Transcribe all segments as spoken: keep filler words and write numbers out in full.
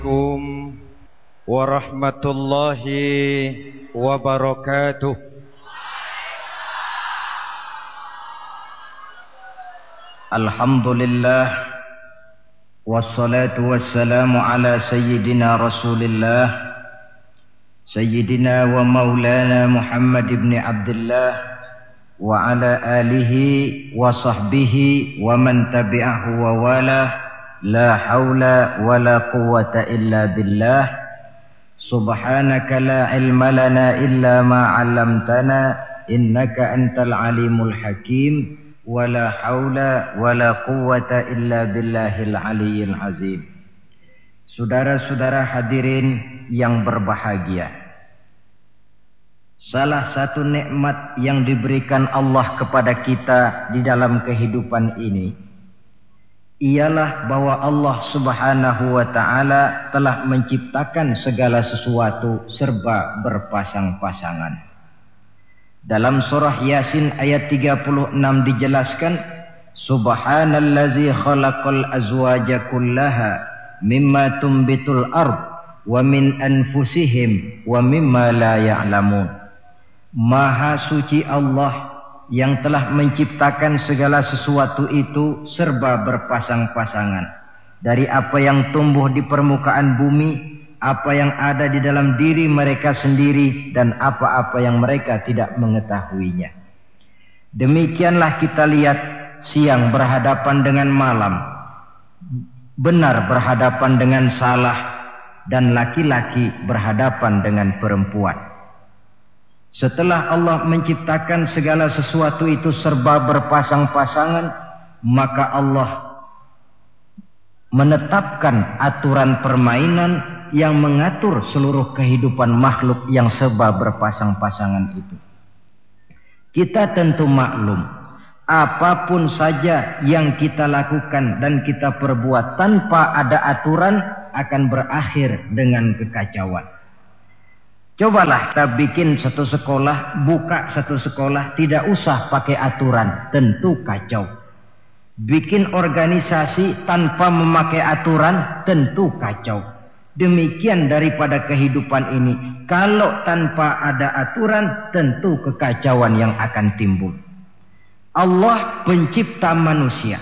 Assalamualaikum warahmatullahi wabarakatuh. Alhamdulillah wassalatu wassalamu ala sayyidina Rasulillah sayyidina wa maulana Muhammad ibn Abdullah wa ala alihi wa sahbihi wa man tabi'ahu wa wala. La haula wa la quwwata illa billah. Subhanaka la ilma lana illa ma 'allamtana innaka antal alimul hakim. Wa la haula wa la quwwata illa billahil aliyyil azim. Saudara-saudara hadirin yang berbahagia, salah satu nikmat yang diberikan Allah kepada kita di dalam kehidupan ini ialah bahwa Allah Subhanahu wa ta'ala telah menciptakan segala sesuatu serba berpasang-pasangan. Dalam surah Yasin ayat tiga puluh enam dijelaskan, Subhanallazi khalaqal azwaja kullaha mimma tumbitul ard wa min anfusihim wa mimma la ya'lamun. Maha suci Allah yang telah menciptakan segala sesuatu itu serba berpasang-pasangan, dari apa yang tumbuh di permukaan bumi, apa yang ada di dalam diri mereka sendiri, dan apa-apa yang mereka tidak mengetahuinya. Demikianlah kita lihat siang berhadapan dengan malam, benar berhadapan dengan salah, dan laki-laki berhadapan dengan perempuan. Setelah Allah menciptakan segala sesuatu itu serba berpasang-pasangan, maka Allah menetapkan aturan permainan yang mengatur seluruh kehidupan makhluk yang serba berpasang-pasangan itu. Kita tentu maklum, apapun saja yang kita lakukan dan kita perbuat tanpa ada aturan akan berakhir dengan kekacauan. Cobalah kita bikin satu sekolah, buka satu sekolah, tidak usah pakai aturan, tentu kacau. Bikin organisasi tanpa memakai aturan, tentu kacau. Demikian daripada kehidupan ini, kalau tanpa ada aturan, tentu kekacauan yang akan timbul. Allah pencipta manusia.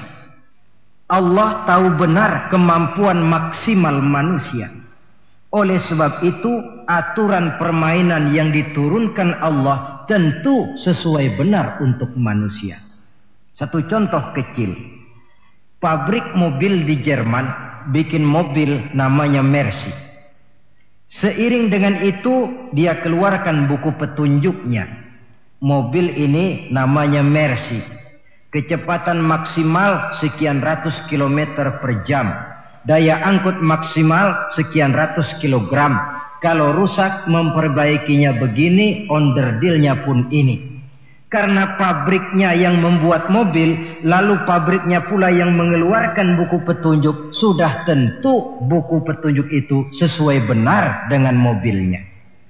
Allah tahu benar kemampuan maksimal manusia. Oleh sebab itu, aturan permainan yang diturunkan Allah tentu sesuai benar untuk manusia. Satu contoh kecil, pabrik mobil di Jerman bikin mobil namanya Mercy. Seiring dengan itu dia keluarkan buku petunjuknya. Mobil ini namanya Mercy, kecepatan maksimal sekian ratus kilometer per jam, daya angkut maksimal sekian ratus kilogram. Kalau rusak memperbaikinya begini, onderdilnya pun ini. Karena pabriknya yang membuat mobil, lalu pabriknya pula yang mengeluarkan buku petunjuk, sudah tentu buku petunjuk itu sesuai benar dengan mobilnya.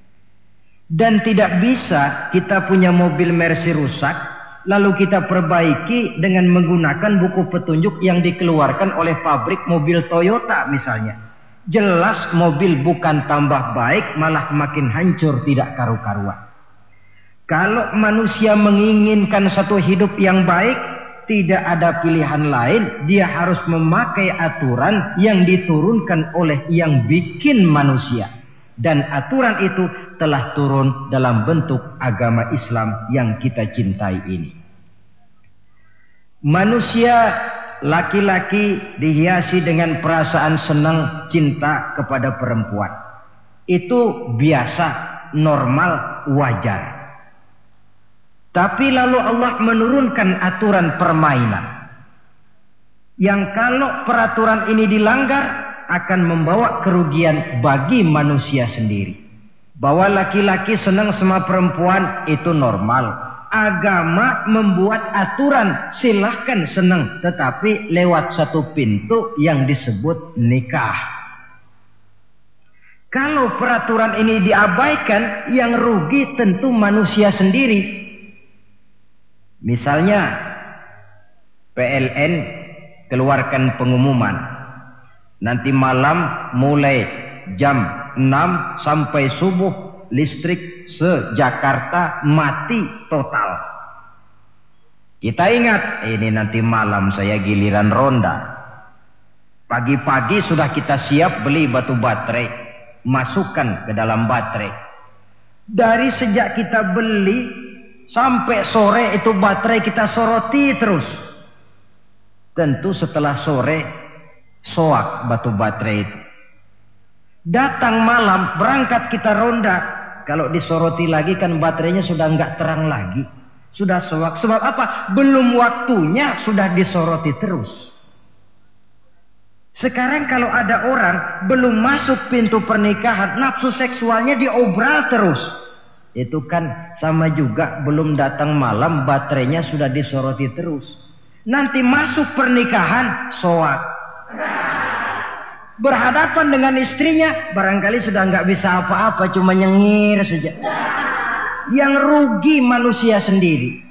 Dan tidak bisa kita punya mobil Mercy rusak, lalu kita perbaiki dengan menggunakan buku petunjuk yang dikeluarkan oleh pabrik mobil Toyota misalnya. Jelas mobil bukan tambah baik, malah makin hancur tidak karu-karuan. Kalau manusia menginginkan satu hidup yang baik, tidak ada pilihan lain, dia harus memakai aturan yang diturunkan oleh yang bikin manusia. Dan aturan itu telah turun dalam bentuk agama Islam yang kita cintai ini. Manusia laki-laki dihiasi dengan perasaan senang cinta kepada perempuan. Itu biasa, normal, wajar. Tapi lalu Allah menurunkan aturan permainan yang kalau peraturan ini dilanggar akan membawa kerugian bagi manusia sendiri. Bahwa laki-laki senang sama perempuan itu normal. Agama membuat aturan, silahkan senang, tetapi lewat satu pintu yang disebut nikah. Kalau peraturan ini diabaikan, yang rugi tentu manusia sendiri. Misalnya P L N keluarkan pengumuman, Nanti malam mulai jam enam sampai subuh listrik se-Jakarta mati total. Kita ingat, ini nanti malam saya giliran ronda. Pagi-pagi sudah kita siap beli batu baterai, masukkan ke dalam baterai. Dari sejak kita beli sampai sore itu baterai kita soroti terus. Tentu setelah sore soak batu baterai itu. Datang malam berangkat kita ronda, kalau disoroti lagi kan baterainya sudah enggak terang lagi, sudah soak. Sebab apa? Belum waktunya sudah disoroti terus. Sekarang kalau ada orang belum masuk pintu pernikahan, nafsu seksualnya diobral terus. Itu kan sama juga belum datang malam baterainya sudah disoroti terus. Nanti masuk pernikahan soak. Berhadapan dengan istrinya barangkali sudah nggak bisa apa-apa, cuma nyengir saja. Yang rugi manusia sendiri.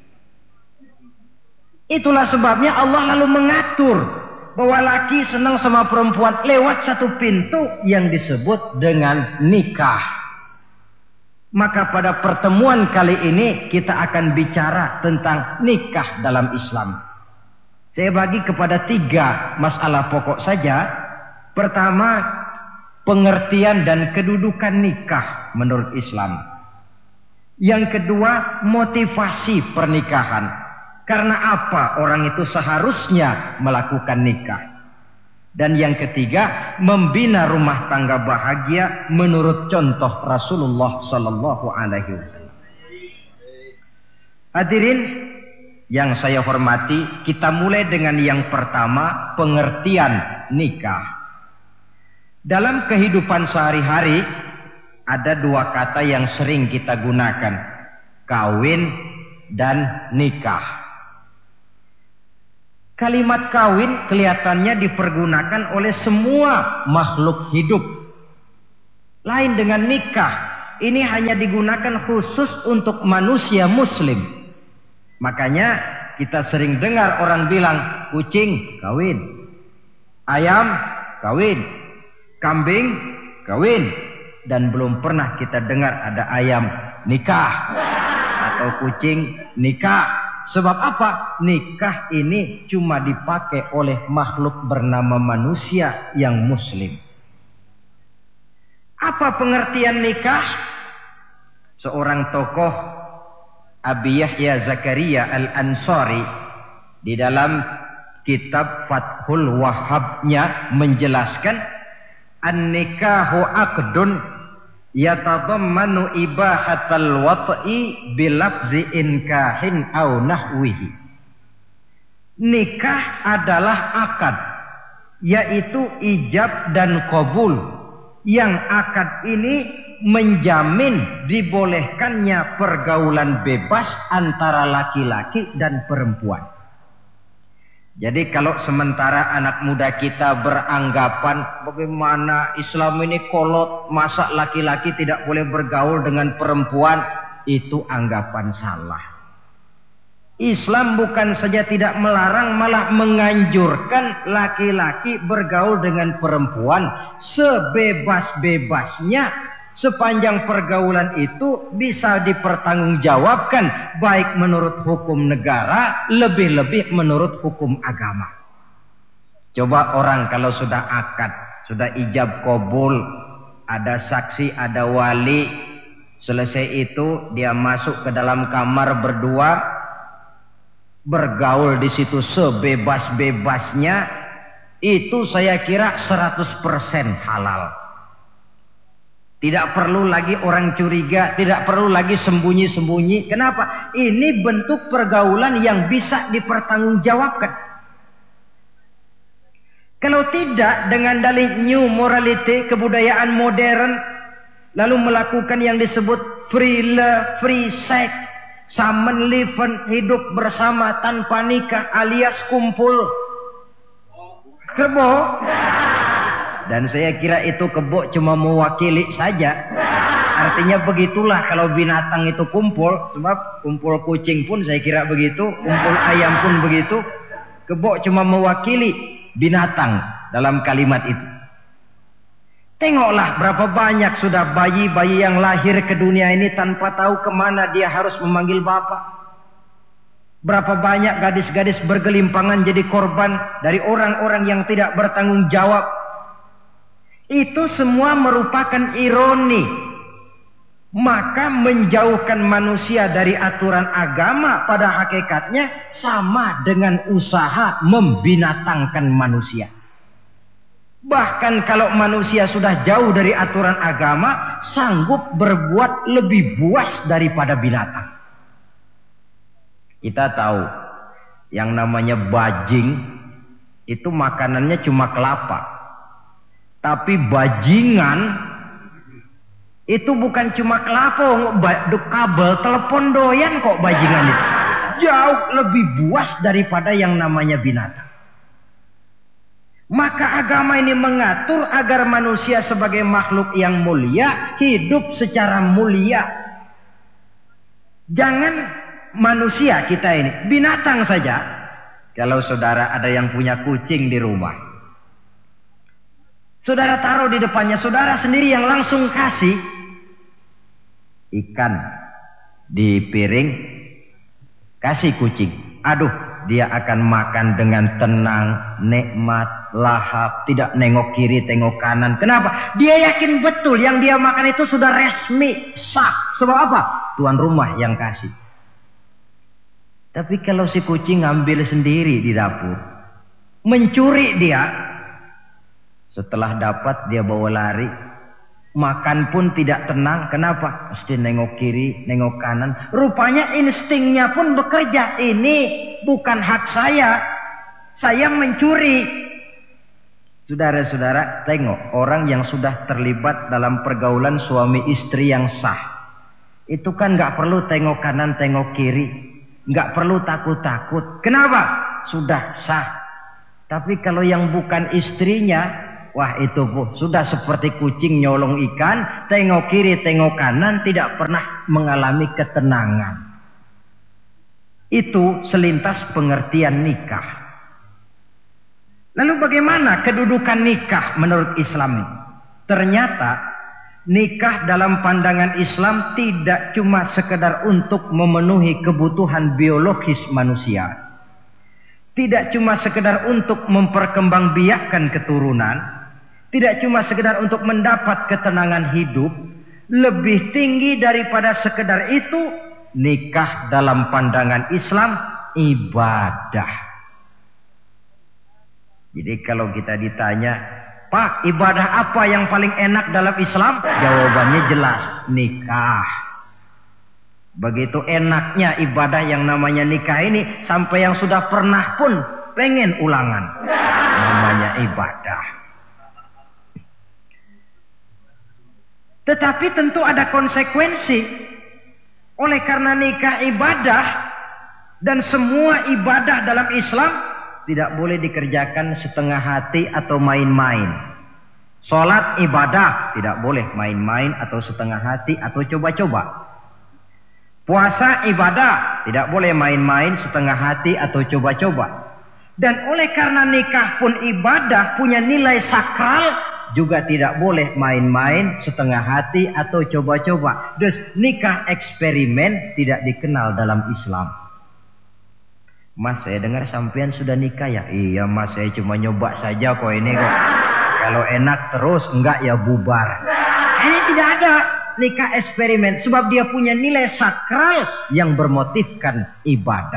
Itulah sebabnya Allah lalu mengatur bahwa laki senang sama perempuan lewat satu pintu yang disebut dengan nikah. Maka pada pertemuan kali ini kita akan bicara tentang nikah dalam Islam. Saya bagi kepada tiga masalah pokok saja. Pertama, pengertian dan kedudukan nikah menurut Islam. Yang kedua, motivasi pernikahan. Karena apa orang itu seharusnya melakukan nikah. Dan yang ketiga, membina rumah tangga bahagia menurut contoh Rasulullah sallallahu alaihi wasallam. Hadirin yang saya hormati, kita mulai dengan yang pertama, pengertian nikah. Dalam kehidupan sehari-hari ada dua kata yang sering kita gunakan, kawin dan nikah. Kalimat kawin kelihatannya dipergunakan oleh semua makhluk hidup. Lain dengan nikah, ini hanya digunakan khusus untuk manusia muslim. Makanya kita sering dengar orang bilang kucing kawin, ayam kawin, kambing kawin, dan belum pernah kita dengar ada ayam nikah atau kucing nikah. Sebab apa? Nikah ini cuma dipakai oleh makhluk bernama manusia yang muslim. Apa pengertian nikah? Seorang tokoh, Abi Yahya Zakaria Al-Ansari, di dalam kitab Fathul Wahhabnya menjelaskan, an-nikahu aqdun yatadammanu ibahatal wat'i bilafzi inkahin au nahwihi. Nikah adalah akad, yaitu ijab dan qabul, yang akad ini menjamin dibolehkannya pergaulan bebas antara laki-laki dan perempuan. Jadi kalau sementara anak muda kita beranggapan bagaimana Islam ini kolot, masa laki-laki tidak boleh bergaul dengan perempuan, itu anggapan salah. Islam bukan saja tidak melarang, malah menganjurkan laki-laki bergaul dengan perempuan sebebas-bebasnya, sepanjang pergaulan itu bisa dipertanggungjawabkan baik menurut hukum negara, lebih-lebih menurut hukum agama. Coba orang kalau sudah akad, sudah ijab qabul, ada saksi, ada wali, selesai itu dia masuk ke dalam kamar berdua, bergaul di situ sebebas-bebasnya, itu saya kira seratus persen halal. Tidak perlu lagi orang curiga, tidak perlu lagi sembunyi-sembunyi. Kenapa? Ini bentuk pergaulan yang bisa dipertanggungjawabkan. Kalau tidak, dengan dalih new morality, kebudayaan modern, lalu melakukan yang disebut free love, free sex, samen liven, hidup bersama tanpa nikah alias kumpul kebo. Dan saya kira itu kebo cuma mewakili saja. Artinya begitulah kalau binatang itu kumpul. Sebab kumpul kucing pun saya kira begitu, kumpul ayam pun begitu. Kebo cuma mewakili binatang. dalam kalimat itu. Tengoklah berapa banyak sudah bayi-bayi yang lahir ke dunia ini tanpa tahu kemana dia harus memanggil bapak. Berapa banyak gadis-gadis bergelimpangan jadi korban dari orang-orang yang tidak bertanggung jawab. Itu semua merupakan ironi. Maka menjauhkan manusia dari aturan agama pada hakikatnya sama dengan usaha membinatangkan manusia. Bahkan kalau manusia sudah jauh dari aturan agama, sanggup berbuat lebih buas daripada binatang. Kita tahu yang namanya bajing itu makanannya cuma kelapa. Tapi bajingan itu bukan cuma kelapa, kabel telepon doyan kok bajingan itu. Jauh lebih buas daripada yang namanya binatang. Maka agama ini mengatur agar manusia sebagai makhluk yang mulia hidup secara mulia. Jangan manusia kita ini, binatang saja. Kalau saudara ada yang punya kucing di rumah, saudara taruh di depannya, saudara sendiri yang langsung kasih ikan di piring, kasih kucing. Aduh, dia akan makan dengan tenang, nikmat, lahap, tidak nengok kiri, tengok kanan. Kenapa? Dia yakin betul yang dia makan itu sudah resmi, sah. Sebab apa? Tuan rumah yang kasih. Tapi kalau si kucing ngambil sendiri di dapur, mencuri dia, setelah dapat dia bawa lari, makan pun tidak tenang. Kenapa? Mesti nengok kiri, nengok kanan. Rupanya instingnya pun bekerja. Ini bukan hak saya, saya mencuri. Saudara-saudara, tengok orang yang sudah terlibat dalam pergaulan suami istri yang sah. Itu kan gak perlu tengok kanan, tengok kiri, gak perlu takut-takut. Kenapa? Sudah sah. Tapi kalau yang bukan istrinya, wah itu bu, sudah seperti kucing nyolong ikan, tengok kiri, tengok kanan, tidak pernah mengalami ketenangan. Itu selintas pengertian nikah. Lalu bagaimana kedudukan nikah menurut Islam ini? Ternyata nikah dalam pandangan Islam tidak cuma sekedar untuk memenuhi kebutuhan biologis manusia. Tidak cuma sekedar untuk memperkembangbiakkan keturunan. Tidak cuma sekedar untuk mendapat ketenangan hidup. Lebih tinggi daripada sekedar itu, nikah dalam pandangan Islam ibadah. Jadi kalau kita ditanya, Pak, ibadah apa yang paling enak dalam Islam? Jawabannya jelas, nikah. Begitu enaknya ibadah yang namanya nikah ini, sampai yang sudah pernah pun pengen ulangan. Namanya ibadah. Tetapi tentu ada konsekuensi. Oleh karena nikah ibadah, dan semua ibadah dalam Islam tidak boleh dikerjakan setengah hati atau main-main. Sholat ibadah, tidak boleh main-main atau setengah hati atau coba-coba. Puasa ibadah, tidak boleh main-main, setengah hati atau coba-coba. Dan oleh karena nikah pun ibadah, punya nilai sakral, juga tidak boleh main-main, setengah hati atau coba-coba. Dus nikah eksperimen tidak dikenal dalam Islam. Mas, saya dengar sampean sudah nikah ya? Iya mas, saya cuma nyoba saja kok ini kok. Kalau enak terus, enggak ya bubar. Ini tidak ada nikah eksperimen, sebab dia punya nilai sakral yang bermotifkan ibadah.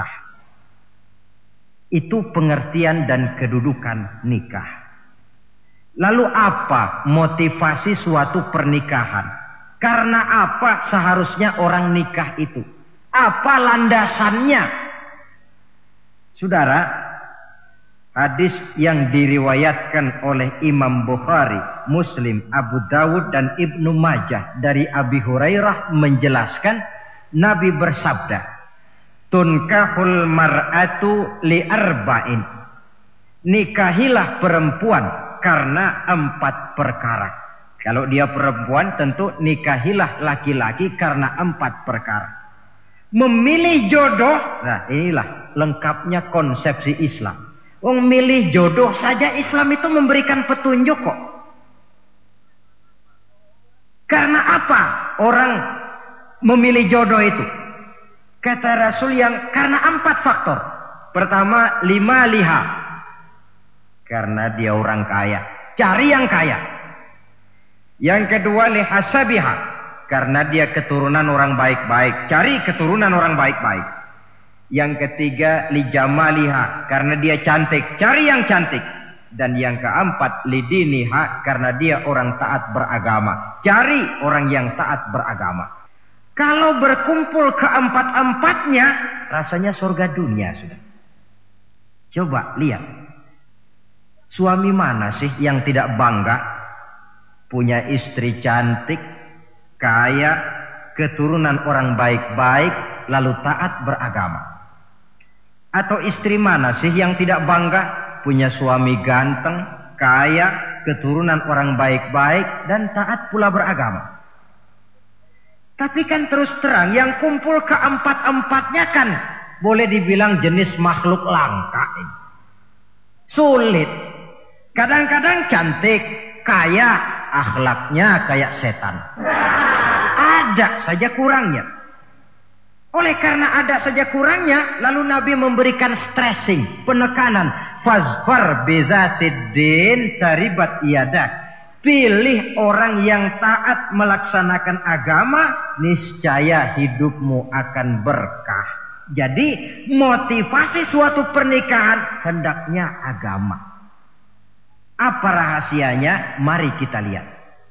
Itu pengertian dan kedudukan nikah. Lalu apa motivasi suatu pernikahan? Karena apa seharusnya orang nikah itu? Apa landasannya? Saudara, hadis yang diriwayatkan oleh Imam Bukhari, Muslim, Abu Dawud dan Ibnu Majah dari Abi Hurairah menjelaskan, Nabi bersabda, "Tunkahul mar'atu li arba'in." Nikahilah perempuan karena empat perkara. Kalau dia perempuan, tentu nikahilah laki-laki karena empat perkara. Memilih jodoh, nah inilah lengkapnya konsepsi Islam. Wong milih jodoh saja Islam itu memberikan petunjuk kok. Karena apa orang memilih jodoh itu? Kata Rasul yang karena empat faktor. Pertama, lima liha. Karena dia orang kaya. Cari yang kaya. Yang kedua, lihasabiha. Karena dia keturunan orang baik-baik. Cari keturunan orang baik-baik. Yang ketiga, lijamaliha. Karena dia cantik. Cari yang cantik. Dan yang keempat, lidiniha. Karena dia orang taat beragama. Cari orang yang taat beragama. Kalau berkumpul keempat-empatnya, rasanya surga dunia sudah. Coba lihat. Suami mana sih yang tidak bangga punya istri cantik, kaya, keturunan orang baik-baik, lalu taat beragama? Atau istri mana sih yang tidak bangga punya suami ganteng, kaya, keturunan orang baik-baik, dan taat pula beragama? Tapi kan terus terang yang kumpul keempat-empatnya kan boleh dibilang jenis makhluk langka ini. Sulit. Kadang-kadang cantik, kaya, akhlaknya kayak setan. Ada saja kurangnya. Oleh karena ada saja kurangnya, lalu Nabi memberikan stressing, penekanan. Fazfar bizatiddin taribat iyadak. Pilih orang yang taat melaksanakan agama, niscaya hidupmu akan berkah. Jadi motivasi suatu pernikahan hendaknya agama. Apa rahasianya? Mari kita lihat.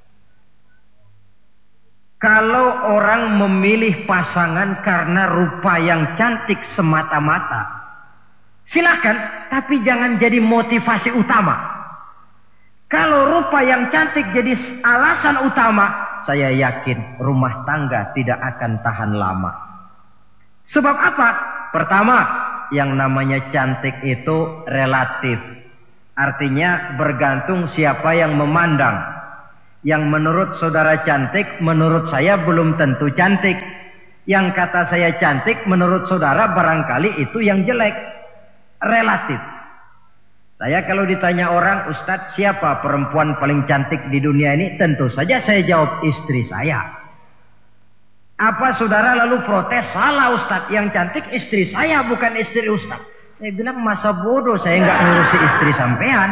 Kalau orang memilih pasangan karena rupa yang cantik semata-mata, silakan, tapi jangan jadi motivasi utama. Kalau rupa yang cantik jadi alasan utama, saya yakin rumah tangga tidak akan tahan lama. Sebab apa? Pertama, yang namanya cantik itu relatif. Artinya bergantung siapa yang memandang. Yang menurut saudara cantik, menurut saya belum tentu cantik. Yang kata saya cantik, menurut saudara barangkali itu yang jelek. Relatif. Saya kalau ditanya orang, Ustadz siapa perempuan paling cantik di dunia ini? Tentu saja saya jawab istri saya. Apa saudara lalu protes? Salah Ustadz, yang cantik istri saya bukan istri Ustadz. Saya bilang masa bodoh saya nggak ngurusi istri sampean.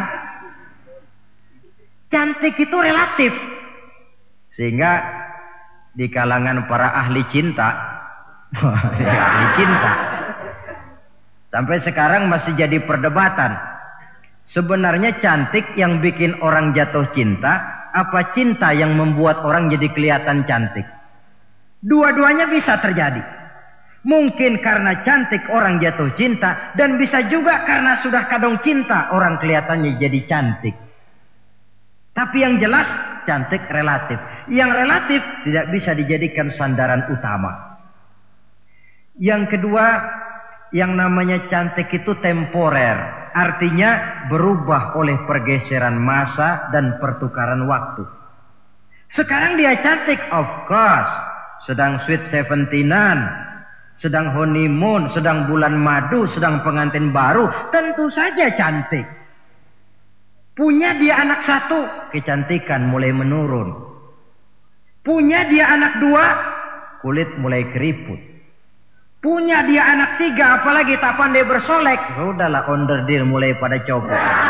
Cantik itu relatif. Sehingga di kalangan para ahli cinta, ahli cinta, sampai sekarang masih jadi perdebatan. Sebenarnya cantik yang bikin orang jatuh cinta, apa cinta yang membuat orang jadi kelihatan cantik? Dua-duanya bisa terjadi. Mungkin karena cantik orang jatuh cinta, dan bisa juga karena sudah kadung cinta orang kelihatannya jadi cantik. Tapi yang jelas cantik relatif. Yang relatif tidak bisa dijadikan sandaran utama. Yang kedua, yang namanya cantik itu temporer. Artinya berubah oleh pergeseran masa dan pertukaran waktu. Sekarang dia cantik, of course. Sedang sweet seventeenan, sedang honeymoon, sedang bulan madu, sedang pengantin baru. Tentu saja cantik. Punya dia anak satu, kecantikan mulai menurun. Punya dia anak dua, kulit mulai keriput. Punya dia anak tiga, apalagi tak pandai bersolek, sudahlah onderdeal mulai pada copot.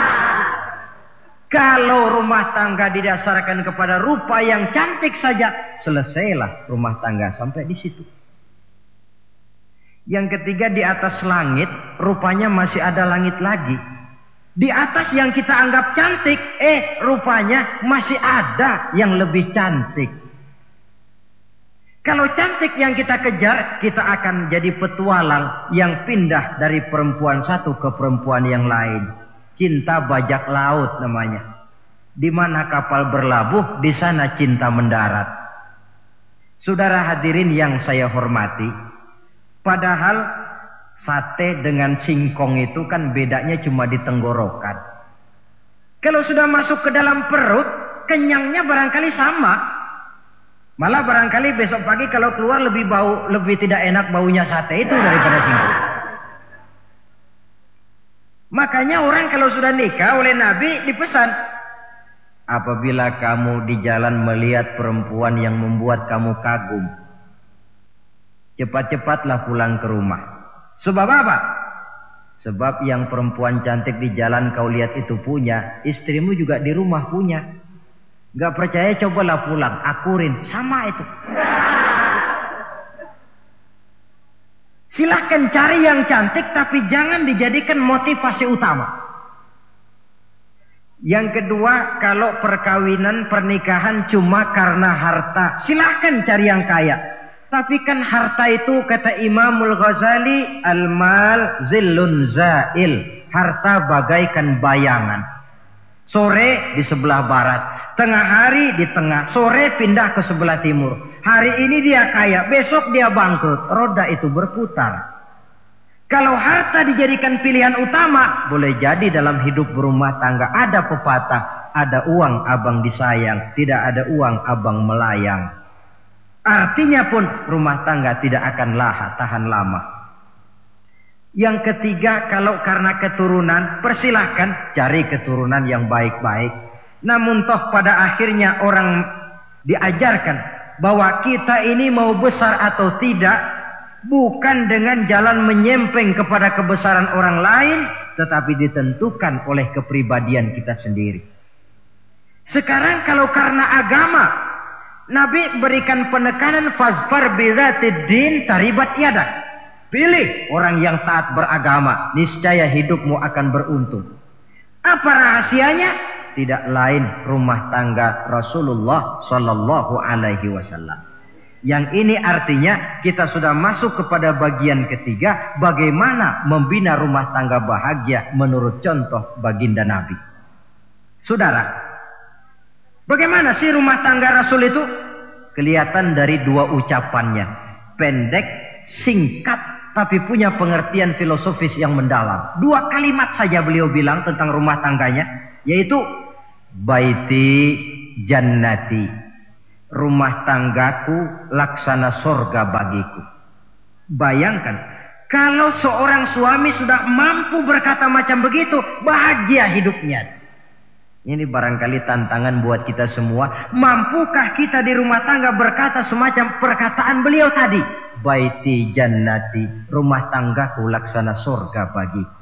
Kalau rumah tangga didasarkan kepada rupa yang cantik saja, selesailah rumah tangga sampai di situ. Yang ketiga, di atas langit, rupanya masih ada langit lagi. Di atas yang kita anggap cantik, eh rupanya masih ada yang lebih cantik. Kalau cantik yang kita kejar, kita akan jadi petualang yang pindah dari perempuan satu ke perempuan yang lain. Cinta bajak laut namanya. Di mana kapal berlabuh, di sana cinta mendarat. Saudara hadirin yang saya hormati, padahal sate dengan singkong itu kan bedanya cuma di tenggorokan. Kalau sudah masuk ke dalam perut, kenyangnya barangkali sama. Malah barangkali besok pagi kalau keluar lebih bau, lebih tidak enak baunya sate itu daripada singkong. Makanya orang kalau sudah nikah oleh Nabi dipesan, apabila kamu di jalan melihat perempuan yang membuat kamu kagum, cepat-cepatlah pulang ke rumah. Sebab apa? Sebab yang perempuan cantik di jalan kau lihat itu punya, istrimu juga di rumah punya. Gak percaya cobalah pulang, akurin, sama itu. Silahkan cari yang cantik, tapi jangan dijadikan motivasi utama. Yang kedua, kalau perkawinan, pernikahan cuma karena harta, silahkan cari yang kaya. Tapi kan harta itu, kata Imamul Ghazali, al-mal zillun zail. Harta bagaikan bayangan. Sore di sebelah barat, tengah hari di tengah, sore pindah ke sebelah timur. Hari ini dia kaya, besok dia bangkrut. Roda itu berputar. Kalau harta dijadikan pilihan utama, boleh jadi dalam hidup berumah tangga ada pepatah, ada uang abang disayang, tidak ada uang abang melayang. Artinya pun rumah tangga tidak akan laha, tahan lama. Yang ketiga, kalau karena keturunan, persilahkan cari keturunan yang baik-baik. Namun toh pada akhirnya orang diajarkan bahwa kita ini mau besar atau tidak, bukan dengan jalan menyempeng kepada kebesaran orang lain, tetapi ditentukan oleh kepribadian kita sendiri. Sekarang kalau karena agama, Nabi berikan penekanan fazfar bizatid din taribat yadak. Pilih orang yang taat beragama, niscaya hidupmu akan beruntung. Apa rahasianya? Tidak lain rumah tangga Rasulullah sallallahu alaihi wasallam. Yang ini artinya kita sudah masuk kepada bagian ketiga, bagaimana membina rumah tangga bahagia menurut contoh baginda Nabi. Saudara, bagaimana sih rumah tangga Rasul itu? Kelihatan dari dua ucapannya. Pendek, singkat, tapi punya pengertian filosofis yang mendalam. Dua kalimat saja beliau bilang tentang rumah tangganya, yaitu baiti jannati. Rumah tanggaku laksana sorga bagiku. Bayangkan, kalau seorang suami sudah mampu berkata macam begitu, bahagia hidupnya. Ini barangkali tantangan buat kita semua. Mampukah kita di rumah tangga berkata semacam perkataan beliau tadi? Baiti jannati, rumah tanggaku laksana surga bagiku.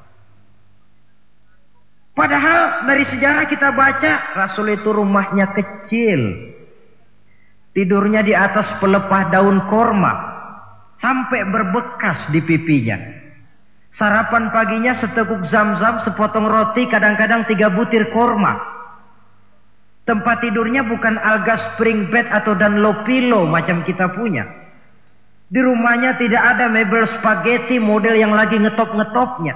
Padahal dari sejarah kita baca, Rasul itu rumahnya kecil. Tidurnya di atas pelepah daun korma. Sampai berbekas di pipinya. Sarapan paginya seteguk zam-zam, sepotong roti, kadang-kadang tiga butir korma. Tempat tidurnya bukan alga spring bed atau Dunlopillow macam kita punya. Di rumahnya tidak ada mebel spaghetti model yang lagi ngetop-ngetopnya.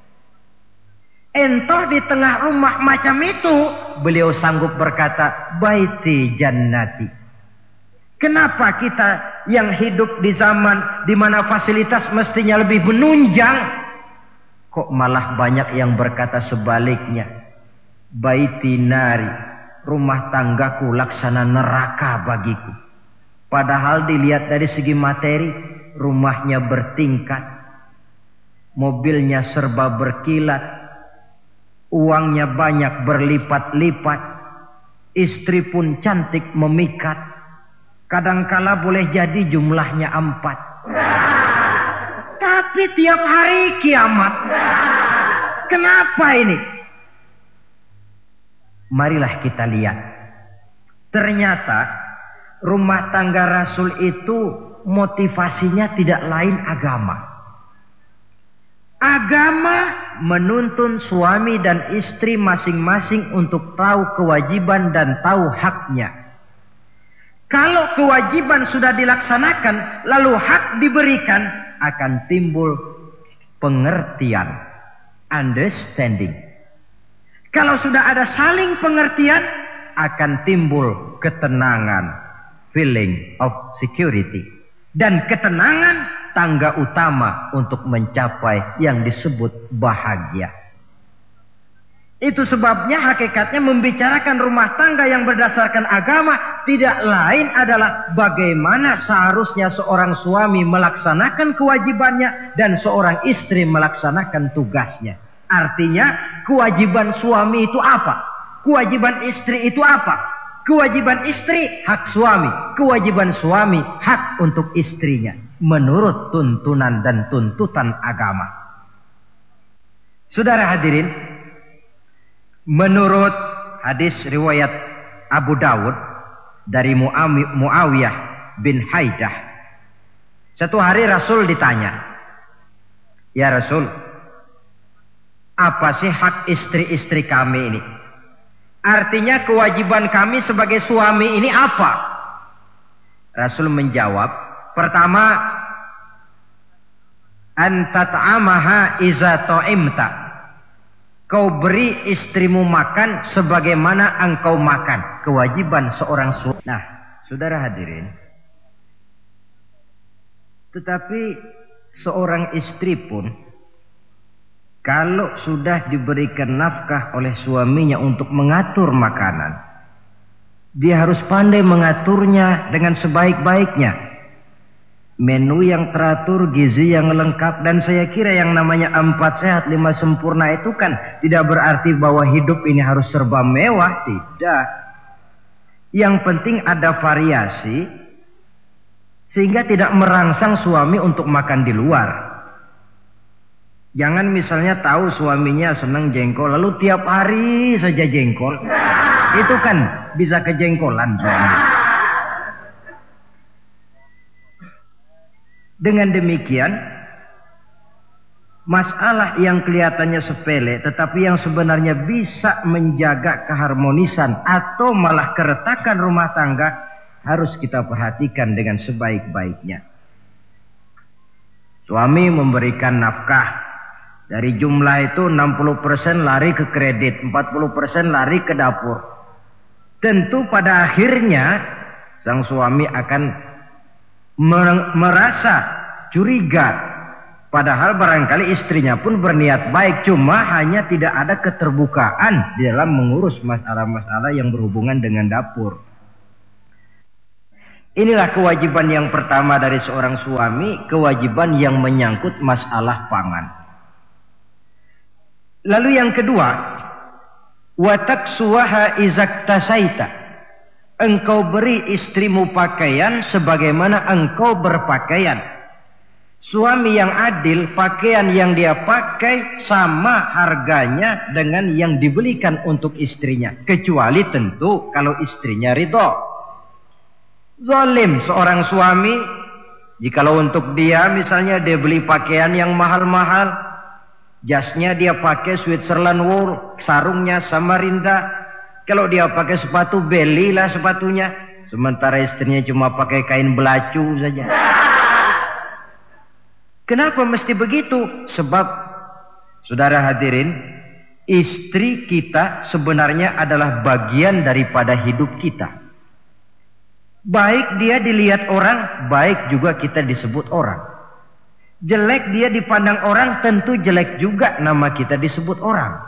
Entah di tengah rumah macam itu, beliau sanggup berkata, baiti jannati. Kenapa kita yang hidup di zaman di mana fasilitas mestinya lebih menunjang, kok malah banyak yang berkata sebaliknya? Baiti nari, rumah tanggaku laksana neraka bagiku. Padahal dilihat dari segi materi, rumahnya bertingkat, mobilnya serba berkilat, uangnya banyak berlipat-lipat, istri pun cantik memikat. Kadangkala boleh jadi jumlahnya empat. Tapi tiap hari kiamat. Kenapa ini? Marilah kita lihat. Ternyata rumah tangga Rasul itu motivasinya tidak lain agama. Agama menuntun suami dan istri masing-masing untuk tahu kewajiban dan tahu haknya. Kalau kewajiban sudah dilaksanakan, lalu hak diberikan, akan timbul pengertian, understanding. Kalau sudah ada saling pengertian, akan timbul ketenangan, feeling of security. Dan ketenangan tangga utama untuk mencapai yang disebut bahagia. Itu sebabnya hakikatnya membicarakan rumah tangga yang berdasarkan agama tidak lain adalah bagaimana seharusnya seorang suami melaksanakan kewajibannya dan seorang istri melaksanakan tugasnya. Artinya kewajiban suami itu apa? Kewajiban istri itu apa? Kewajiban istri hak suami, kewajiban suami hak untuk istrinya menurut tuntunan dan tuntutan agama. Saudara hadirin, menurut hadis riwayat Abu Dawud dari Muawiyah bin Haidah, satu hari Rasul ditanya, "Ya Rasul, apa sih hak istri-istri kami ini? Artinya kewajiban kami sebagai suami ini apa?" Rasul menjawab, pertama, antat'amaha iza ta'imta. Kau beri istrimu makan sebagaimana engkau makan. Kewajiban seorang suami. Nah, saudara hadirin, tetapi seorang istri pun kalau sudah diberikan nafkah oleh suaminya untuk mengatur makanan, dia harus pandai mengaturnya dengan sebaik-baiknya. Menu yang teratur, gizi yang lengkap, dan saya kira yang namanya empat sehat lima sempurna itu kan tidak berarti bahwa hidup ini harus serba mewah, tidak. Yang penting ada variasi sehingga tidak merangsang suami untuk makan di luar. Jangan misalnya tahu suaminya senang jengkol lalu tiap hari saja jengkol. Itu kan bisa kejengkolan suami. Dengan demikian, masalah yang kelihatannya sepele tetapi yang sebenarnya bisa menjaga keharmonisan atau malah keretakan rumah tangga harus kita perhatikan dengan sebaik-baiknya. Suami memberikan nafkah. Dari jumlah itu enam puluh persen lari ke kredit, empat puluh persen lari ke dapur. Tentu pada akhirnya sang suami akan merasa curiga. Padahal barangkali istrinya pun berniat baik, cuma hanya tidak ada keterbukaan di dalam mengurus masalah-masalah yang berhubungan dengan dapur. Inilah kewajiban yang pertama dari seorang suami, kewajiban yang menyangkut masalah pangan. Lalu yang kedua, wataksuwaha izaktasaita. Engkau beri istrimu pakaian sebagaimana engkau berpakaian. Suami yang adil, pakaian yang dia pakai sama harganya dengan yang dibelikan untuk istrinya. Kecuali tentu kalau istrinya ridho. Zalim seorang suami, jikalau untuk dia misalnya dia beli pakaian yang mahal-mahal, jasnya dia pakai Switzerland wool, sarungnya Samarinda. Kalau dia pakai sepatu, belilah sepatunya. Sementara istrinya cuma pakai kain belacu saja. Kenapa mesti begitu? Sebab, saudara hadirin, istri kita sebenarnya adalah bagian daripada hidup kita. Baik dia dilihat orang, baik juga kita disebut orang. Jelek dia dipandang orang, tentu jelek juga nama kita disebut orang.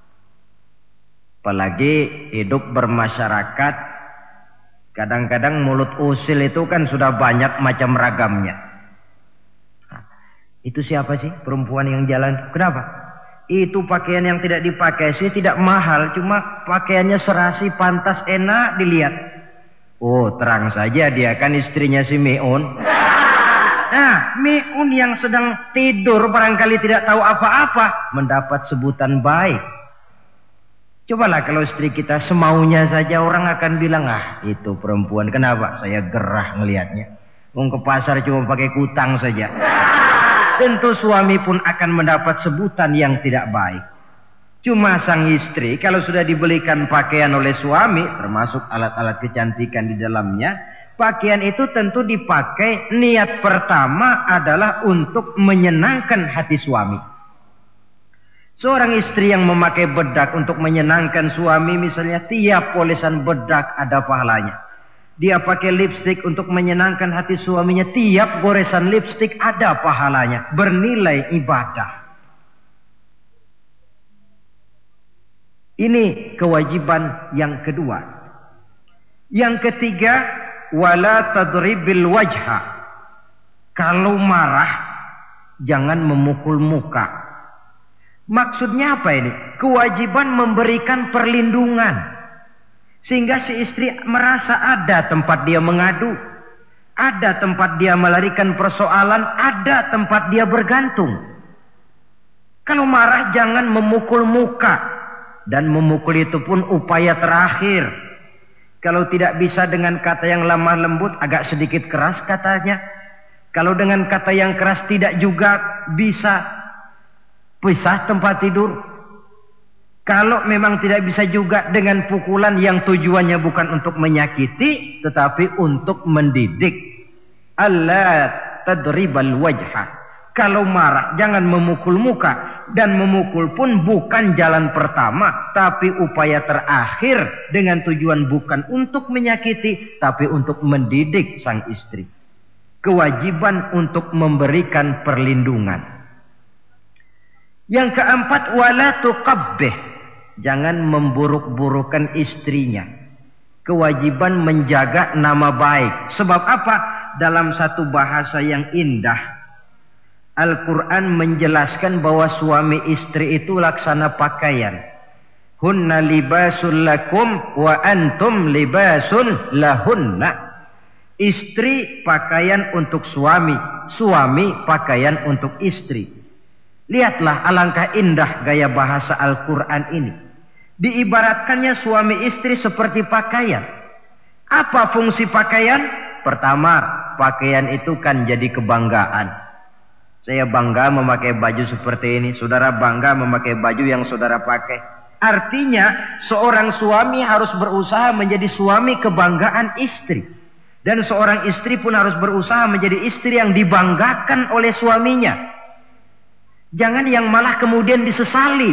Apalagi hidup bermasyarakat, kadang-kadang mulut usil itu kan sudah banyak macam ragamnya. Nah, itu siapa sih perempuan yang jalan? Kenapa? Itu pakaian yang tidak dipakai sih tidak mahal, cuma pakaiannya serasi, pantas, enak dilihat. Oh, terang saja dia kan istrinya si Miun. Nah, Miun yang sedang tidur barangkali tidak tahu apa-apa mendapat sebutan baik. Cobalah kalau istri kita semaunya saja, orang akan bilang, ah itu perempuan, kenapa? Saya gerah ngelihatnya. Mau ke pasar cuma pakai kutang saja. Tentu suami pun akan mendapat sebutan yang tidak baik. Cuma sang istri kalau sudah dibelikan pakaian oleh suami, termasuk alat-alat kecantikan di dalamnya, pakaian itu tentu dipakai niat pertama adalah untuk menyenangkan hati suami. Seorang istri yang memakai bedak untuk menyenangkan suami, misalnya tiap polesan bedak ada pahalanya. Dia pakai lipstik untuk menyenangkan hati suaminya, tiap goresan lipstik ada pahalanya, bernilai ibadah. Ini kewajiban yang kedua. Yang ketiga, wala tadribil wajha. Kalau marah, jangan memukul muka. Maksudnya apa ini? Kewajiban memberikan perlindungan. Sehingga si istri merasa ada tempat dia mengadu. Ada tempat dia melarikan persoalan. Ada tempat dia bergantung. Kalau marah jangan memukul muka. Dan memukul itu pun upaya terakhir. Kalau tidak bisa dengan kata yang lemah lembut, agak sedikit keras katanya. Kalau dengan kata yang keras tidak juga bisa pisah tempat tidur. Kalau memang tidak bisa juga dengan pukulan yang tujuannya bukan untuk menyakiti, tetapi untuk mendidik. Allah tadribal wajha. Kalau marah jangan memukul muka. Dan memukul pun bukan jalan pertama, tapi upaya terakhir dengan tujuan bukan untuk menyakiti, tapi untuk mendidik sang istri. Kewajiban untuk memberikan perlindungan. Yang keempat, wala tuqabbih. Jangan memburuk-burukan istrinya. Kewajiban menjaga nama baik. Sebab apa? Dalam satu bahasa yang indah, Al-Quran menjelaskan bahwa suami istri itu laksana pakaian. Hunna libasul lakum wa antum libasun lahunna. Istri pakaian untuk suami, suami pakaian untuk istri. Lihatlah alangkah indah gaya bahasa Al-Quran ini. Diibaratkannya suami istri seperti pakaian. Apa fungsi pakaian? Pertama, pakaian itu kan jadi kebanggaan. Saya bangga memakai baju seperti ini. Saudara bangga memakai baju yang saudara pakai. Artinya seorang suami harus berusaha menjadi suami kebanggaan istri. Dan seorang istri pun harus berusaha menjadi istri yang dibanggakan oleh suaminya. Jangan yang malah kemudian disesali.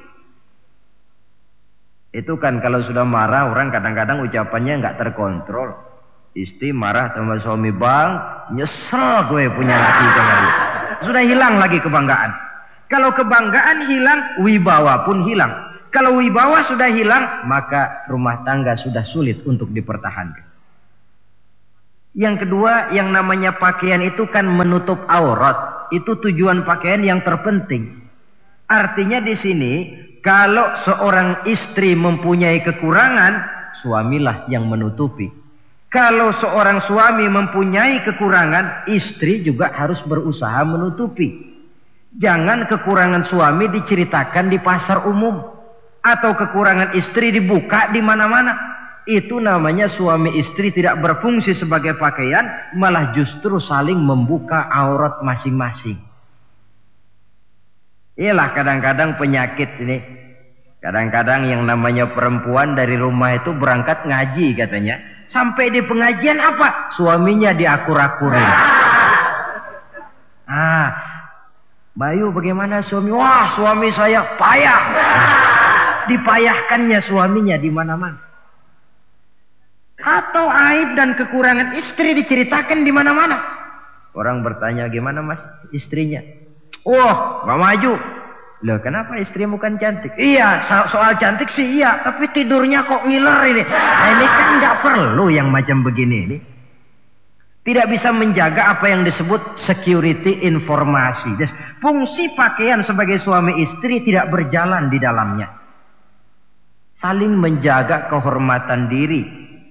Itu kan kalau sudah marah orang kadang-kadang ucapannya nggak terkontrol. Istri marah sama suami, bang, nyesel gue punya laki kemarin. Sudah hilang lagi kebanggaan. Kalau kebanggaan hilang, wibawa pun hilang. Kalau wibawa sudah hilang, maka rumah tangga sudah sulit untuk dipertahankan. Yang kedua, yang namanya pakaian itu kan menutup aurat. Itu tujuan pakaian yang terpenting. Artinya di sini, kalau seorang istri mempunyai kekurangan, suamilah yang menutupi. Kalau seorang suami mempunyai kekurangan, istri juga harus berusaha menutupi. Jangan kekurangan suami diceritakan di pasar umum, atau kekurangan istri dibuka di mana-mana. Itu namanya suami istri tidak berfungsi sebagai pakaian, malah justru saling membuka aurat masing-masing. Iyalah kadang-kadang penyakit ini. Kadang-kadang yang namanya perempuan dari rumah itu berangkat ngaji katanya. Sampai di pengajian apa? Suaminya diakur-akurin. Ah, Bayu bagaimana suami? Wah, suami saya payah. Dipayahkannya suaminya di mana-mana. Atau aib dan kekurangan istri diceritakan di mana-mana. Orang bertanya, gimana mas istrinya? Wah, gak maju. Loh, kenapa istrimu kan cantik? Iya, soal cantik sih iya, tapi tidurnya kok ngiler ini. Nah, ini kan gak perlu yang macam begini ini. Tidak bisa menjaga apa yang disebut security informasi. Jadi, fungsi pakaian sebagai suami istri tidak berjalan di dalamnya. Saling menjaga kehormatan diri.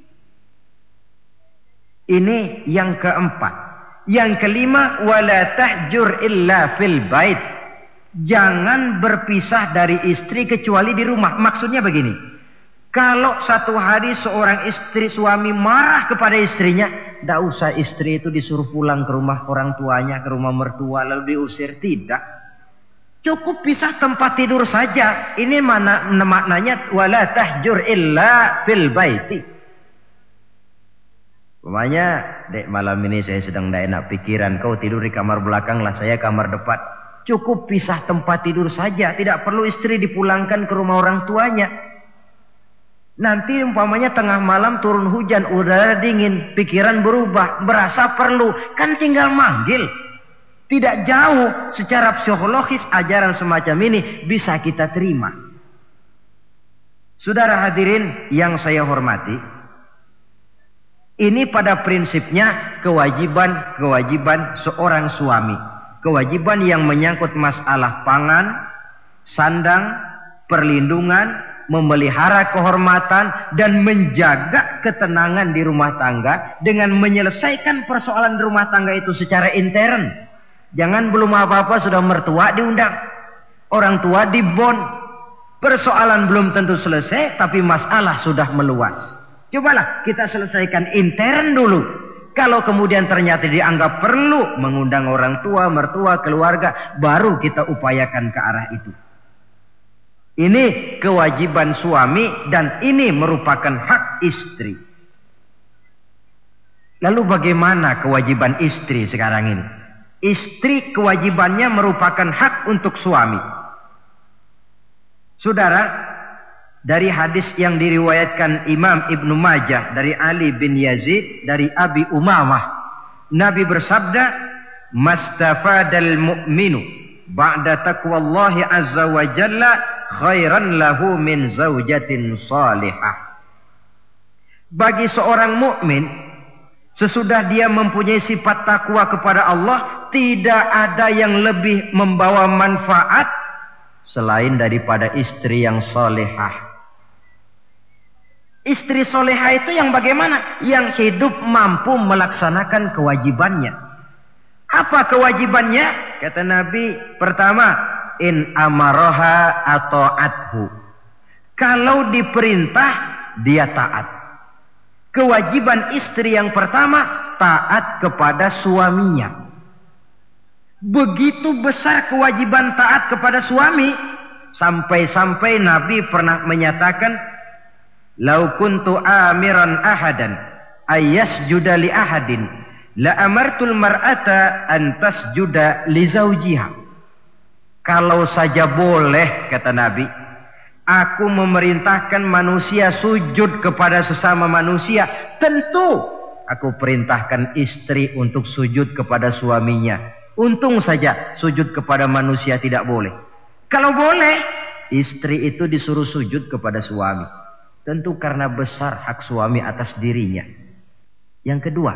Ini yang keempat. Yang kelima, wala tahjur illa fil bait. Jangan berpisah dari istri kecuali di rumah. Maksudnya begini. Kalau satu hari seorang istri suami marah kepada istrinya, tidak usah istri itu disuruh pulang ke rumah orang tuanya, ke rumah mertua lalu diusir. Tidak. Cukup pisah tempat tidur saja. Ini mana maknanya wala tahjur illa fil baiti. Umpamanya, dek malam ini saya sedang tidak enak pikiran, kau tidur di kamar belakang lah, saya kamar depan. Cukup pisah tempat tidur saja, tidak perlu istri dipulangkan ke rumah orang tuanya. Nanti umpamanya tengah malam turun hujan, udara dingin, pikiran berubah, berasa perlu, kan tinggal manggil. Tidak jauh secara psikologis ajaran semacam ini bisa kita terima. Saudara hadirin yang saya hormati, ini pada prinsipnya kewajiban-kewajiban seorang suami. Kewajiban yang menyangkut masalah pangan, sandang, perlindungan, memelihara kehormatan, dan menjaga ketenangan di rumah tangga dengan menyelesaikan persoalan rumah tangga itu secara intern. Jangan belum apa-apa sudah mertua diundang, orang tua dibon. Persoalan belum tentu selesai, tapi masalah sudah meluas. Cobalah kita selesaikan intern dulu. Kalau kemudian ternyata dianggap perlu mengundang orang tua, mertua, keluarga, baru kita upayakan ke arah itu. Ini kewajiban suami dan ini merupakan hak istri. Lalu bagaimana kewajiban istri sekarang ini? Istri kewajibannya merupakan hak untuk suami. Saudara, dari hadis yang diriwayatkan Imam Ibnu Majah dari Ali bin Yazid dari Abi Umamah, Nabi bersabda, "Mastafadal mu'minu ba'da taqwallahi azza wa jalla khairan lahu min zaujatin salihah." Bagi seorang mukmin, sesudah dia mempunyai sifat takwa kepada Allah, tidak ada yang lebih membawa manfaat selain daripada istri yang solehah. Istri solehah itu yang bagaimana? Yang hidup mampu melaksanakan kewajibannya. Apa kewajibannya? Kata Nabi, pertama, in amaroha atau athu. Kalau diperintah, dia taat. Kewajiban istri yang pertama, taat kepada suaminya. Begitu besar kewajiban taat kepada suami, sampai-sampai Nabi pernah menyatakan, "Lau kuntu amiran ahadan ayyasjuda li ahadin la amartul mar'ata an tasjuda li zawjiha." Kalau saja boleh, kata Nabi, aku memerintahkan manusia sujud kepada sesama manusia, tentu aku perintahkan istri untuk sujud kepada suaminya. Untung saja sujud kepada manusia tidak boleh. Kalau boleh, istri itu disuruh sujud kepada suami. Tentu karena besar hak suami atas dirinya. Yang kedua,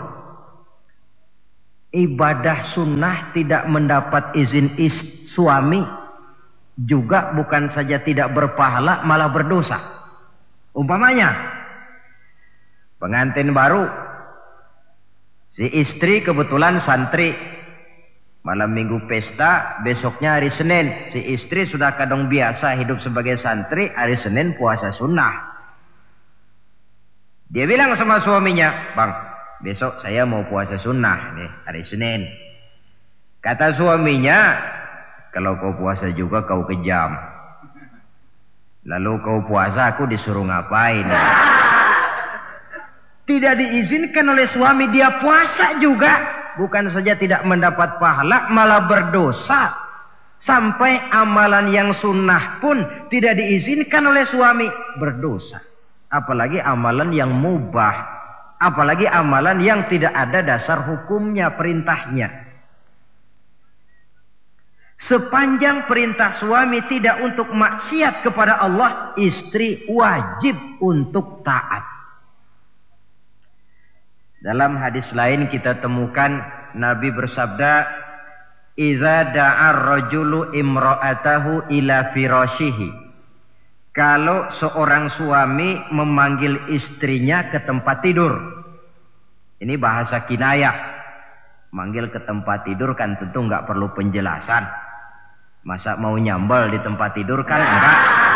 ibadah sunnah tidak mendapat izin is suami juga bukan saja tidak berpahala, malah berdosa. Umpamanya, pengantin baru, si istri kebetulan santri, malam minggu pesta, besoknya hari Senin. Si istri sudah kadang biasa hidup sebagai santri, hari Senin puasa sunnah. Dia bilang sama suaminya, "Bang, besok saya mau puasa sunnah nih, hari Senin." Kata suaminya, "Kalau kau puasa juga kau kejam. Lalu kau puasa, aku disuruh ngapain?" Tidak diizinkan oleh suami, dia puasa juga. Bukan saja tidak mendapat pahala, malah berdosa. Sampai amalan yang sunnah pun tidak diizinkan oleh suami, berdosa. Apalagi amalan yang mubah, apalagi amalan yang tidak ada dasar hukumnya, perintahnya. Sepanjang perintah suami tidak untuk maksiat kepada Allah, istri wajib untuk taat. Dalam hadis lain kita temukan Nabi bersabda, "Idza da'ar rajulu imra'atahu ila firashihi." Kalau seorang suami memanggil istrinya ke tempat tidur. Ini bahasa kinayah. Manggil ke tempat tidur kan tentu enggak perlu penjelasan. Masa mau nyambal di tempat tidur kan enggak.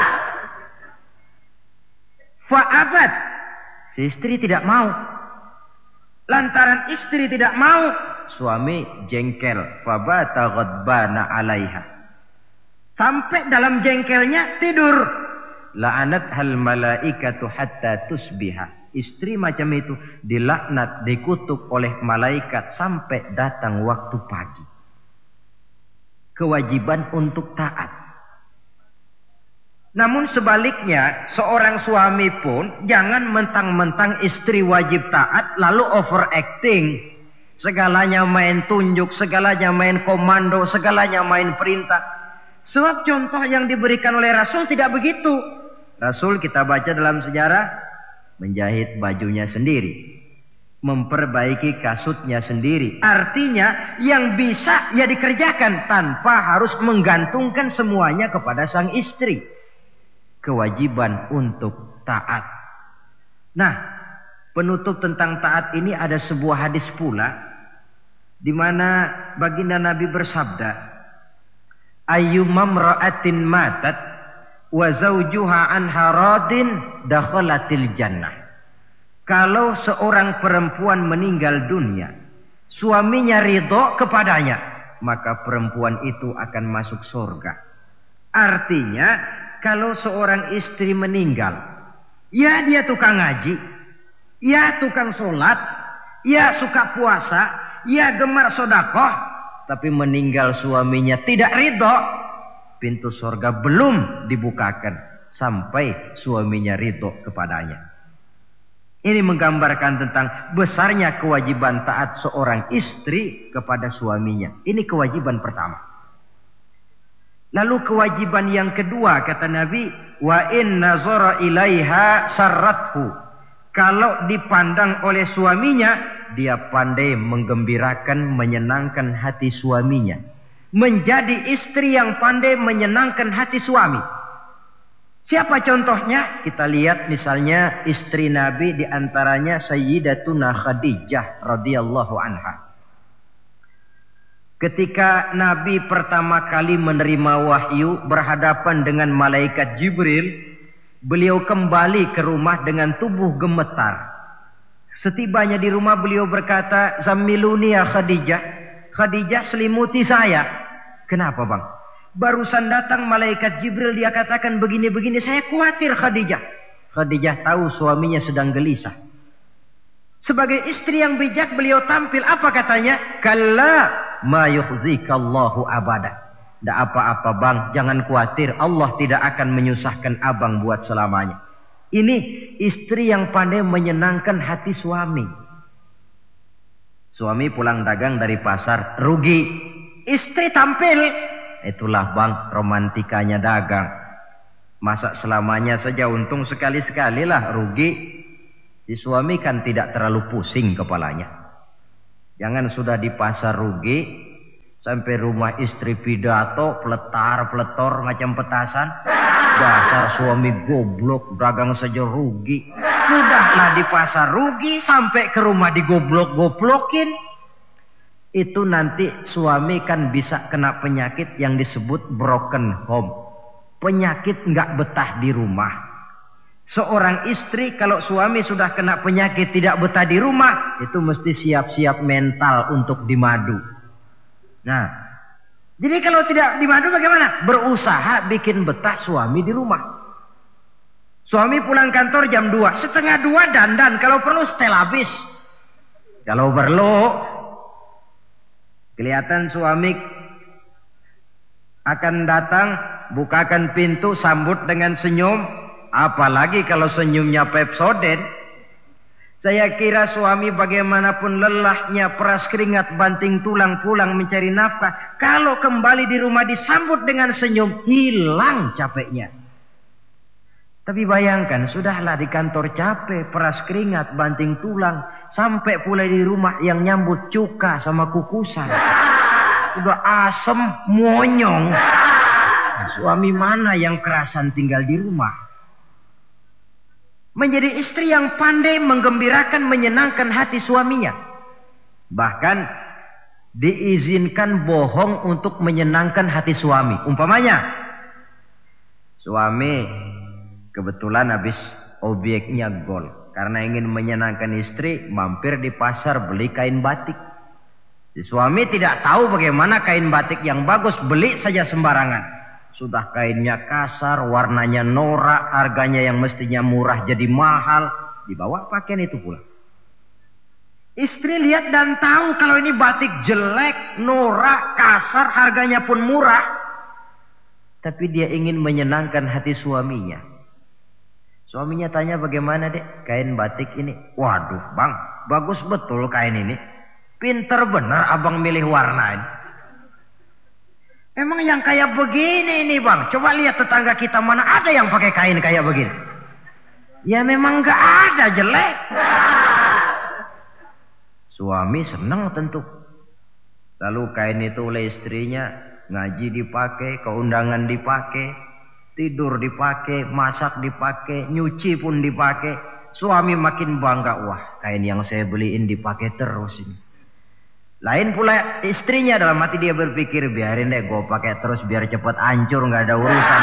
Fa'abat. Si istri tidak mau. Lantaran istri tidak mau, suami jengkel. Fabata ghadbana 'alaiha. Sampai dalam jengkelnya tidur. La'anat hal malaikatu hatta tusbiha. Istri macam itu dilaknat, dikutuk oleh malaikat sampai datang waktu pagi. Kewajiban untuk taat. Namun sebaliknya, seorang suami pun jangan mentang-mentang istri wajib taat lalu overacting. Segalanya main tunjuk, segalanya main komando, segalanya main perintah. Sebab contoh yang diberikan oleh Rasul tidak begitu. Rasul kita baca dalam sejarah menjahit bajunya sendiri. memperbaiki kasutnya sendiri. Artinya yang bisa ya dikerjakan tanpa harus menggantungkan semuanya kepada sang istri. Kewajiban untuk taat. Nah, penutup tentang taat ini ada sebuah hadis pula di mana baginda Nabi bersabda, ayyumam ra'atin matat wa zawjuha anha radin dakhalatil jannah. Kalau seorang perempuan meninggal dunia, suaminya ridho kepadanya, maka perempuan itu akan masuk surga. Artinya, kalau seorang istri meninggal, ya dia tukang ngaji, ya tukang sholat, ya suka puasa, ya gemar sodakoh, tapi meninggal suaminya tidak ridho, pintu surga belum dibukakan sampai suaminya ridho kepadanya. Ini menggambarkan tentang besarnya kewajiban taat seorang istri kepada suaminya. Ini kewajiban pertama. Lalu kewajiban yang kedua kata Nabi, wa in nazara ilaiha sarrathu. Kalau dipandang oleh suaminya, dia pandai menggembirakan, menyenangkan hati suaminya. Menjadi istri yang pandai menyenangkan hati suami. Siapa contohnya? Kita lihat misalnya istri Nabi diantaranya Sayyidatuna Khadijah radhiyallahu anha. Ketika Nabi pertama kali menerima wahyu berhadapan dengan malaikat Jibril, beliau kembali ke rumah dengan tubuh gemetar. Setibanya di rumah beliau berkata, "Zammiluni ya Khadijah." Khadijah, selimuti saya. Kenapa bang? Barusan datang malaikat Jibril, dia katakan begini-begini, saya khawatir Khadijah. Khadijah tahu suaminya sedang gelisah. Sebagai istri yang bijak beliau tampil, apa katanya? Kalla ma yukhzikallahu abada. Tidak apa-apa bang, jangan khawatir, Allah tidak akan menyusahkan abang buat selamanya. Ini istri yang pandai menyenangkan hati suami. Suami pulang dagang dari pasar, rugi. Istri tampil. Itulah bang romantikanya dagang. Masa selamanya saja untung sekali-sekali lah, rugi. Si suami kan tidak terlalu pusing kepalanya. Jangan sudah di pasar rugi, sampai rumah istri pidato, peletar-peletor macam petasan. Dasar suami goblok, dagang saja rugi. Sudahlah di pasar rugi, sampai ke rumah digoblok-goblokin. Itu nanti suami kan bisa kena penyakit yang disebut broken home. Penyakit nggak betah di rumah. Seorang istri kalau suami sudah kena penyakit tidak betah di rumah, itu mesti siap-siap mental untuk dimadu. Nah, jadi kalau tidak dimadu bagaimana? Berusaha bikin betah suami di rumah. Suami pulang kantor jam dua, setengah dua dandan, kalau perlu setel habis. Kalau perlu kelihatan suami akan datang, bukakan pintu, sambut dengan senyum. Apalagi kalau senyumnya Pepsodent. Saya kira suami bagaimanapun lelahnya, peras keringat, banting tulang, pulang mencari nafkah, kalau kembali di rumah disambut dengan senyum, hilang capeknya. Tapi bayangkan, sudahlah di kantor capek, peras keringat, banting tulang, sampai pula di rumah yang nyambut cuka sama kukusan. Udah asem, monyong. Nah, suami mana yang kerasan tinggal di rumah? Menjadi istri yang pandai menggembirakan, menyenangkan hati suaminya. Bahkan diizinkan bohong untuk menyenangkan hati suami. Umpamanya, suami kebetulan habis obyeknya gol. Karena ingin menyenangkan istri, mampir di pasar beli kain batik. Si suami tidak tahu bagaimana kain batik yang bagus, beli saja sembarangan. Sudah kainnya kasar, warnanya norak, harganya yang mestinya murah jadi mahal, dibawa pakaian itu pula. Istri lihat dan tahu kalau ini batik jelek, norak, kasar, harganya pun murah. Tapi dia ingin menyenangkan hati suaminya. Suaminya tanya, bagaimana dek kain batik ini? Waduh bang, bagus betul kain ini. Pinter bener abang milih warna ini. Emang yang kayak begini ini bang, coba lihat tetangga kita mana ada yang pakai kain kayak begini. Ya memang gak ada, jelek. Suami senang tentu. Lalu kain itu oleh istrinya, ngaji dipakai, keundangan dipakai, tidur dipakai, masak dipakai, nyuci pun dipakai. Suami makin bangga, wah kain yang saya beliin dipakai terus ini. Lain pula istrinya, dalam hati dia berpikir, biarin deh gue pakai terus biar cepat hancur, nggak ada urusan.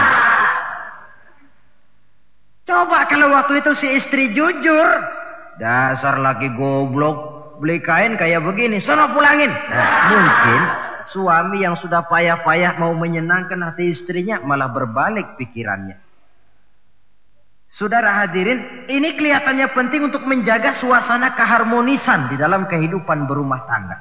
Coba kalau waktu itu si istri jujur, dasar laki goblok, beli kain kayak begini, sono pulangin. Nah, mungkin suami yang sudah payah-payah mau menyenangkan hati istrinya malah berbalik pikirannya. Saudara hadirin, ini kelihatannya penting untuk menjaga suasana keharmonisan di dalam kehidupan berumah tangga.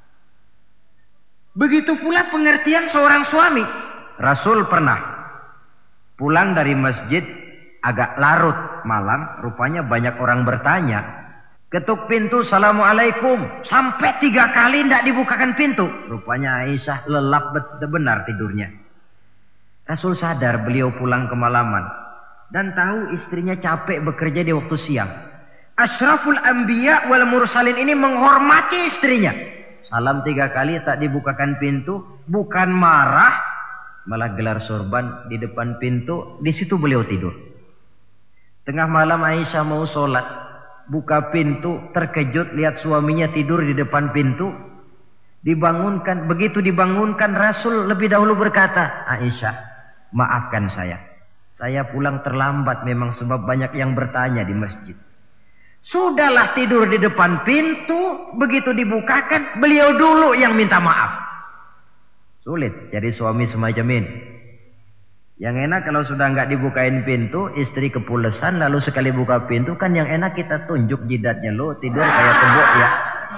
Begitu pula pengertian seorang suami. Rasul pernah pulang dari masjid agak larut malam, rupanya banyak orang bertanya. Ketuk pintu, assalamualaikum, sampai tiga kali tidak dibukakan pintu. Rupanya Aisyah lelap benar tidurnya. Rasul sadar beliau pulang kemalaman dan tahu istrinya capek bekerja di waktu siang. Asyraful anbiya wal mursalin ini menghormati istrinya. Salam tiga kali tak dibukakan pintu, bukan marah, malah gelar sorban di depan pintu. Di situ beliau tidur. Tengah malam Aisyah mau sholat, buka pintu, terkejut lihat suaminya tidur di depan pintu. Dibangunkan, begitu dibangunkan Rasul lebih dahulu berkata, Aisyah, maafkan saya. Saya pulang terlambat memang sebab banyak yang bertanya di masjid. Sudahlah tidur di depan pintu, begitu dibukakan, beliau dulu yang minta maaf. Sulit jadi suami semacam ini. Yang enak kalau sudah nggak dibukain pintu, istri kepulesan, lalu sekali buka pintu kan yang enak kita tunjuk jidatnya, lo tidur kayak tembok ya.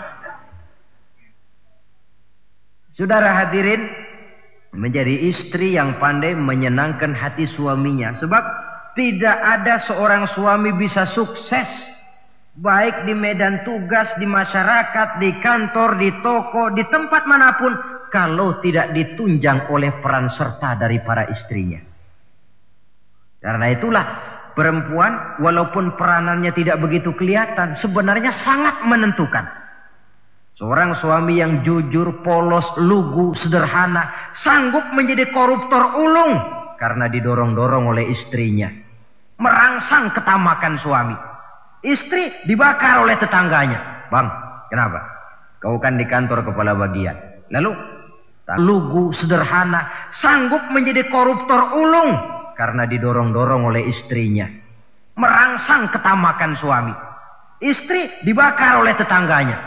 Saudara hadirin, menjadi istri yang pandai menyenangkan hati suaminya. Sebab tidak ada seorang suami bisa sukses, baik di medan tugas, di masyarakat, di kantor, di toko, di tempat manapun, kalau tidak ditunjang oleh peran serta dari para istrinya. Karena itulah perempuan walaupun peranannya tidak begitu kelihatan, sebenarnya sangat menentukan. Seorang suami yang jujur, polos, lugu, sederhana, sanggup menjadi koruptor ulung karena didorong-dorong oleh istrinya. Merangsang ketamakan suami. Istri dibakar oleh tetangganya. Bang, kenapa? Kau kan di kantor kepala bagian. Lalu, lugu, sederhana, sanggup menjadi koruptor ulung karena didorong-dorong oleh istrinya. Merangsang ketamakan suami. Istri dibakar oleh tetangganya.